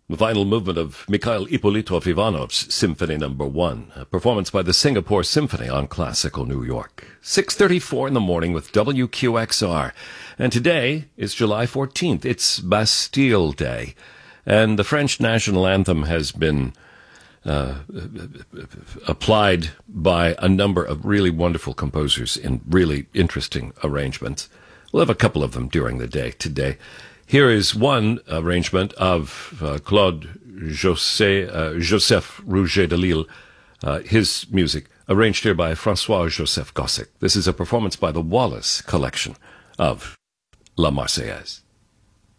The final movement of Mikhail Ippolitov Ivanov's Symphony No. 1, a performance by the Singapore Symphony on Classical New York. 6:34 in the morning with WQXR. And today is July 14th. It's Bastille Day. And the French national anthem has been applied by a number of really wonderful composers in really interesting arrangements. We'll have a couple of them during the day today. Here is one arrangement of Claude Joseph Rouget de Lille, his music, arranged here by François-Joseph Gossec. This is a performance by the Wallace Collection of La Marseillaise.